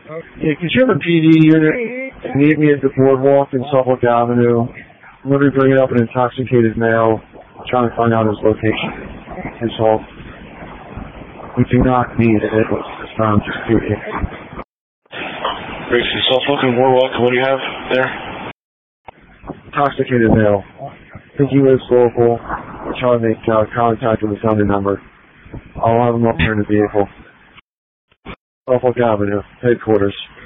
Yeah, could you have a PD unit meet me at the boardwalk in Suffolk Avenue? I'm going to be bringing up an intoxicated male, trying to find out his location, his home. We do not need it. It's found just here. Gracie, Suffolk and Boardwalk, what do you have there? Intoxicated male. I think he lives local. We're trying to make contact with his under number. I'll have him up here in the vehicle. Suffolk Avenue, headquarters.